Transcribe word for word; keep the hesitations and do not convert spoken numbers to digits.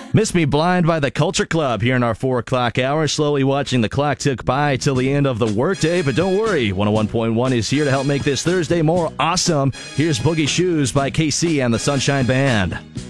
Miss Me Blind by the Culture Club here in our four o'clock hour. Slowly watching the clock tick by till the end of the workday, but don't worry, one oh one point one is here to help make this Thursday more awesome. Here's Boogie Shoes by K C and the Sunshine Band.